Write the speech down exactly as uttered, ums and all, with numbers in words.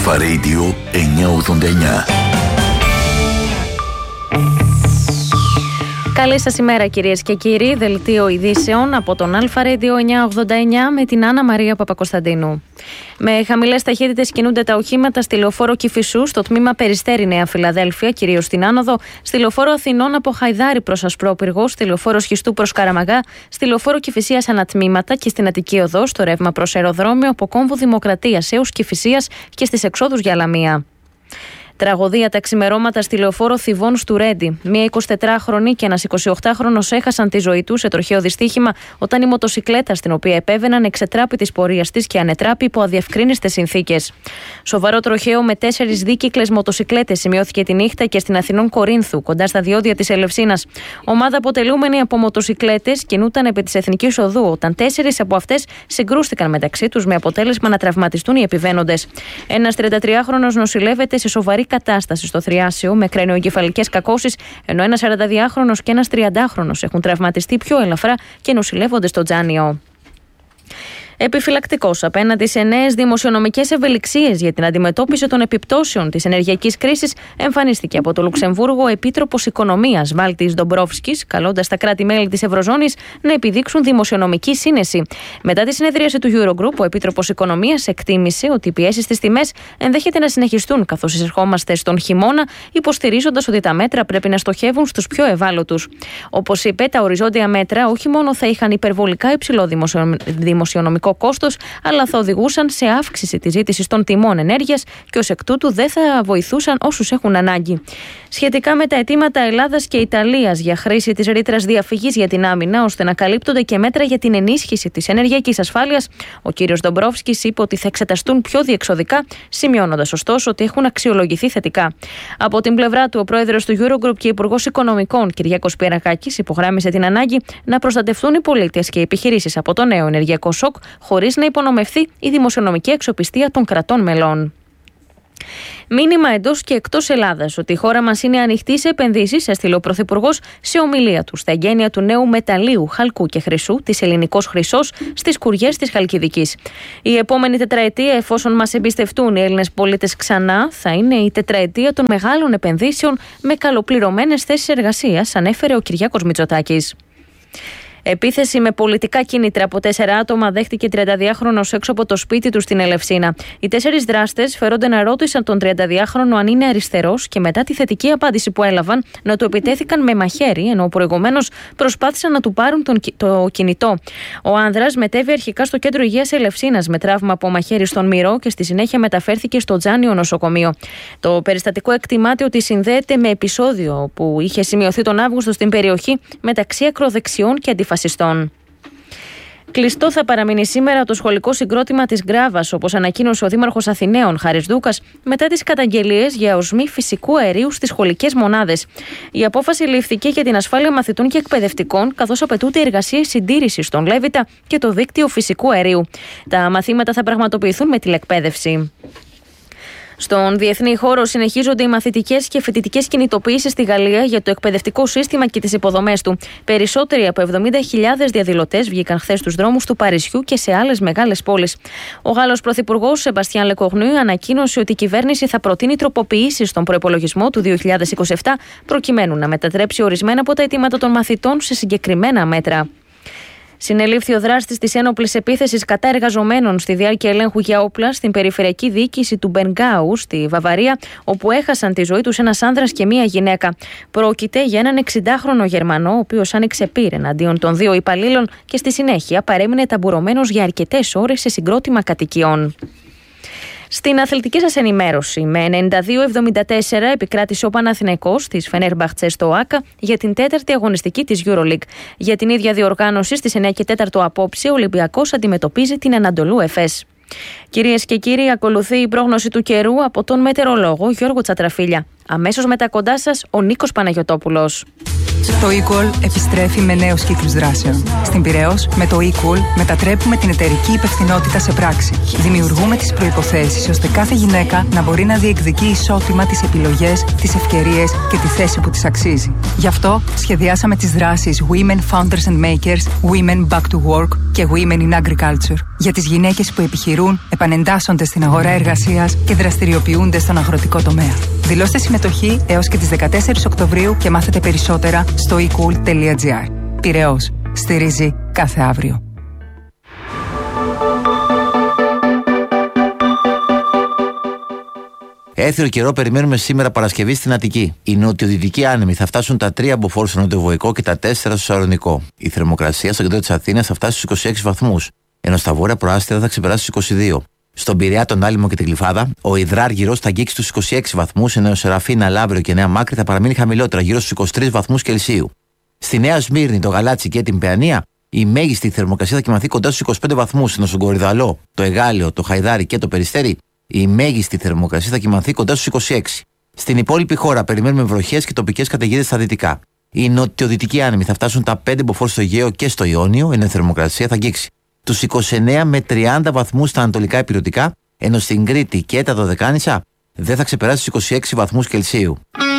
Αλφα Radio εννιακόσια ογδόντα εννιά. Καλή σας ημέρα κυρίες και κύριοι, δελτίο ειδήσεων από τον Αλφα Radio εννιακόσια ογδόντα εννιά με την Άννα Μαρία Παπακοσταντίνου. Με χαμηλές ταχύτητες κινούνται τα οχήματα στη λεωφόρο Κηφισού, στο τμήμα Περιστέρη Νέα Φιλαδέλφια, κυρίως στην άνοδο, στη λεωφόρο Αθηνών από Χαϊδάρη προς Ασπρόπυργο, στη λεωφόρο Σχιστού προς Καραμαγά, στη λεωφόρο Κηφισίας ανατμήματα και στην Αττική Οδό, στο ρεύμα προς αεροδρόμιο από Κόμβου Δημοκρατίας έως Κηφισίας και στις εξόδους για Λαμία. Τραγωδία τα ξημερώματα στη λεωφόρο Θηβών του Ρέντι. Μία εικοσιτετράχρονη και ένας εικοσιοκτάχρονος έχασαν τη ζωή τους σε τροχαίο δυστύχημα όταν η μοτοσικλέτα στην οποία επέβαιναν εξετράπη της πορείας της και ανετράπη υπό αδιευκρίνιστες συνθήκες. Σοβαρό τροχαίο με τέσσερις δίκυκλες μοτοσικλέτες σημειώθηκε τη νύχτα και στην Αθηνών Κορίνθου, κοντά στα διόδια της Ελευσίνας. Ομάδα αποτελούμενη από μοτοσικλέτες κινούταν επί της Εθνικής Οδού, όταν τέσσερις από αυτές συγκρούστηκαν μεταξύ τους με αποτέλεσμα να τραυματιστούν οι επιβαίνοντες. Ένας τριαντατριάχρονος νοσηλεύεται σε σοβαρή κατάσταση στο Θριάσιο με κρανιοεγκεφαλικές κακώσεις, ενώ ένας σαρανταδυάχρονος και ένας τριαντάχρονος έχουν τραυματιστεί πιο ελαφρά και νοσηλεύονται στο Τζάνιο. Επιφυλακτικός απέναντι σε νέες δημοσιονομικές ευελιξίες για την αντιμετώπιση των επιπτώσεων της ενεργειακής κρίσης εμφανίστηκε από το Λουξεμβούργο ο Επίτροπος Οικονομίας Βάλτις Ντομπρόφσκης, καλώντας τα κράτη-μέλη της Ευρωζώνης να επιδείξουν δημοσιονομική σύνεση. Μετά τη συνεδρίαση του Eurogroup, ο Επίτροπος Οικονομίας εκτίμησε ότι οι πιέσεις στις τιμές ενδέχεται να συνεχιστούν καθώς εισερχόμαστε στον χειμώνα, υποστηρίζοντας ότι τα μέτρα πρέπει να στοχεύουν στους πιο ευάλωτους. Όπως είπε, τα οριζόντια μέτρα όχι μόνο θα είχαν υπερβολικά υψηλό δημοσιονομικό κόστος, αλλά θα οδηγούσαν σε αύξηση της ζήτησης των τιμών ενέργειας και ως εκ τούτου δεν θα βοηθούσαν όσους έχουν ανάγκη. Σχετικά με τα αιτήματα Ελλάδας και Ιταλίας για χρήση της ρήτρας διαφυγής για την άμυνα, ώστε να καλύπτονται και μέτρα για την ενίσχυση της ενεργειακής ασφάλειας, ο κύριος Ντομπρόφσκης είπε ότι θα εξεταστούν πιο διεξοδικά, σημειώνοντας ωστόσο ότι έχουν αξιολογηθεί θετικά. Από την πλευρά του, ο πρόεδρος του Eurogroup και υπουργός Οικονομικών, Κυριάκος Πιερακάκης, υπογράμμισε την ανάγκη να προστατευτούν οι πολίτες και οι επιχειρήσεις από το νέο ενεργειακό σοκ, χωρίς να υπονομευθεί η δημοσιονομική αξιοπιστία των κρατών μελών. Μήνυμα εντός και εκτός Ελλάδας ότι η χώρα μας είναι ανοιχτή σε επενδύσεις, έστειλε ο Πρωθυπουργός σε ομιλία του στα εγγένεια του νέου μεταλλίου χαλκού και χρυσού της Ελληνικός Χρυσός στις Κουριές της Χαλκιδικής. Η επόμενη τετραετία, εφόσον μας εμπιστευτούν οι Έλληνες πολίτες ξανά, θα είναι η τετραετία των μεγάλων επενδύσεων με καλοπληρωμένες θέσεις εργασίας, ανέφερε ο Κυριάκος Μητσοτάκης. Επίθεση με πολιτικά κίνητρα από τέσσερα άτομα δέχτηκε τριανταδυάχρονος έξω από το σπίτι του στην Ελευσίνα. Οι τέσσερις δράστες φέρονται να ρώτησαν τον τριανταδυάχρονο αν είναι αριστερός και μετά τη θετική απάντηση που έλαβαν να του επιτέθηκαν με μαχαίρι, ενώ προηγουμένως προσπάθησαν να του πάρουν τον, το κινητό. Ο άνδρας μετέβη αρχικά στο κέντρο υγείας Ελευσίνας με τραύμα από μαχαίρι στον μυρό και στη συνέχεια μεταφέρθηκε στο Τζάνιο νοσοκομείο. Το περιστατικό εκτιμάται ότι συνδέεται με επεισόδιο που είχε σημειωθεί τον Αύγουστο στην περιοχή μεταξύ ακροδεξιών και αντιφασιστών. Φασιστών. Κλειστό θα παραμείνει σήμερα το σχολικό συγκρότημα της Γκράβας, όπως ανακοίνωσε ο Δήμαρχος Αθηναίων Χάρης Δούκας, μετά τις καταγγελίες για οσμή φυσικού αερίου στις σχολικές μονάδες. Η απόφαση λήφθηκε για την ασφάλεια μαθητών και εκπαιδευτικών, καθώς απαιτούνται εργασίες συντήρησης στον Λέβητα και το δίκτυο φυσικού αερίου. Τα μαθήματα θα πραγματοποιηθούν με τηλεκπαίδευση. Στον διεθνή χώρο συνεχίζονται οι μαθητικές και φοιτητικές κινητοποιήσεις στη Γαλλία για το εκπαιδευτικό σύστημα και τις υποδομές του. Περισσότεροι από εβδομήντα χιλιάδες διαδηλωτές βγήκαν χθες στους δρόμους του Παρισιού και σε άλλες μεγάλες πόλεις. Ο Γάλλος Πρωθυπουργός Σεμπαστιάν Λεκογνούι ανακοίνωσε ότι η κυβέρνηση θα προτείνει τροποποιήσεις στον προϋπολογισμό του δύο χιλιάδες είκοσι επτά προκειμένου να μετατρέψει ορισμένα από τα αιτήματα των μαθητών σε συγκεκριμένα μέτρα. Συνελήφθη ο δράστης της ένοπλης επίθεσης κατά εργαζομένων στη διάρκεια ελέγχου για όπλα στην περιφερειακή διοίκηση του Μπενγκάου στη Βαβαρία, όπου έχασαν τη ζωή τους ένας άνδρας και μία γυναίκα. Πρόκειται για έναν εξηντάχρονο Γερμανό, ο οποίος άνοιξε πύρ εναντίον των δύο υπαλλήλων και στη συνέχεια παρέμεινε ταμπουρωμένος για αρκετές ώρες σε συγκρότημα κατοικιών. Στην αθλητική σας ενημέρωση, με ενενήντα δύο εβδομήντα τέσσερα επικράτησε ο Παναθηναϊκός της Φενέρμπαχτσε στο Άκα για την τέταρτη αγωνιστική της EuroLeague. Για την ίδια διοργάνωση στις εννιά και τέσσερα απόψε, ο Ολυμπιακός αντιμετωπίζει την Ανατολού Εφές. Κυρίες και κύριοι, ακολουθεί η πρόγνωση του καιρού από τον μετεωρολόγο Γιώργο Τσατραφίλια. Αμέσως μετά κοντά σας, ο Νίκος Παναγιωτόπουλος. Το eCall επιστρέφει με νέους κύκλους δράσεων. Στην Πειραιώς, με το eCall μετατρέπουμε την εταιρική υπευθυνότητα σε πράξη. Δημιουργούμε τις προϋποθέσεις ώστε κάθε γυναίκα να μπορεί να διεκδικεί ισότιμα τις επιλογές, τις ευκαιρίες και τη θέση που της αξίζει. Γι' αυτό σχεδιάσαμε τις δράσεις Women Founders and Makers, Women Back to Work και Women in Agriculture για τις γυναίκες που επιχειρούν, επανεντάσσονται στην αγορά εργασίας και δραστηριοποιούνται στον αγροτικό τομέα. Δηλώστε συμμετοχή έως και τις δεκατέσσερις Οκτωβρίου και μάθετε περισσότερα στο e cool τελεία gr. Πειραιώς. Στηρίζει κάθε αύριο. Έθριο καιρό περιμένουμε σήμερα Παρασκευή στην Αττική. Οι νοτιοδυτικοί άνεμοι θα φτάσουν τα τρία μποφόρ στο νοτιοβοϊκό και τα τέσσερα στο Σαλονικό. Η θερμοκρασία στο κέντρο της Αθήνας θα φτάσει στους είκοσι έξι βαθμούς, ενώ στα βόρεια προάστια θα ξεπεράσει στους είκοσι δύο. Στον Πειραιά, τον Άλυμο και την Γλυφάδα, ο Ιδράργυρος θα αγγίξει στους είκοσι έξι βαθμούς, ενώ ο Σεραφίνα, Λαύριο και Νέα Μάκρη θα παραμείνει χαμηλότερα, γύρω στους είκοσι τρεις βαθμούς Κελσίου. Στη Νέα Σμύρνη, το Γαλάτσι και την Παιανία, η μέγιστη θερμοκρασία θα κοιμαθεί κοντά στους είκοσι πέντε βαθμούς, ενώ στον Κορυδαλό, το Εγάλεο, το Χαϊδάρι και το Περιστέρι, η μέγιστη θερμοκρασία θα κοιμαθεί κοντά στους είκοσι έξι. Στην υπόλοιπη χώρα περιμένουμε βροχές και τοπικές καταιγίδες στα δυτικά. Οι νοτιοδυτικοί άνεμοι θα φτάσουν τα πέντε μποφόρ στο Αιγαίο και στο Ιόνιο, ενώ η θερμοκρασία θα αγγίξει τους είκοσι εννέα με τριάντα βαθμούς στα ανατολικά ηπειρωτικά, ενώ στην Κρήτη και τα Δωδεκάνησα δεν θα ξεπεράσει τους είκοσι έξι βαθμούς Κελσίου.